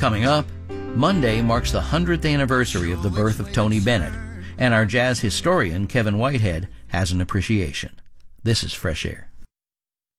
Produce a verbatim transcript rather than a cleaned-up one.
Coming up, Monday marks the one hundredth anniversary of the birth of Tony Bennett, and our jazz historian Kevin Whitehead has an appreciation. This is Fresh Air.